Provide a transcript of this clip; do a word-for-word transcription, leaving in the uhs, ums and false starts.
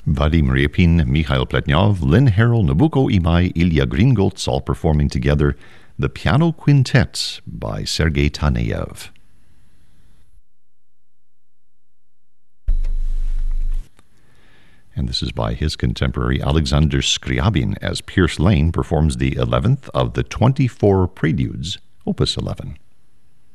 Vadim Ryapin, Mikhail Pletnyov, Lynn Harrell, Nabucco Imai, Ilya Gringolts, all performing together the Piano Quintet by Sergei Taneyev. And this is by his contemporary Alexander Scriabin, as Pierce Lane performs the eleventh of the twenty-four Preludes, Opus eleven.